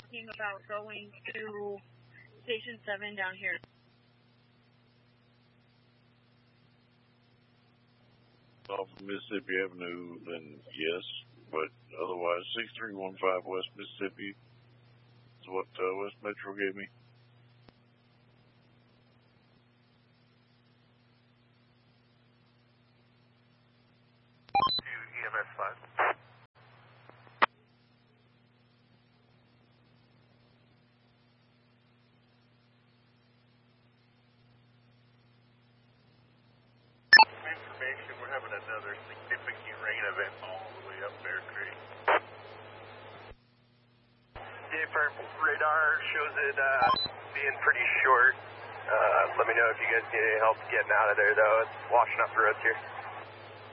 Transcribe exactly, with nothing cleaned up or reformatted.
asking about going to Station seven down here. Off of Mississippi Avenue, then yes, but otherwise, six three one five West Mississippi is what uh, West Metro gave me. To E M S five. Information, we're having another significant rain event all the way up Bear Creek. Yeah, firm radar shows it uh, being pretty short. Uh, let me know if you guys need any help getting out of there, though. It's washing up the roads here.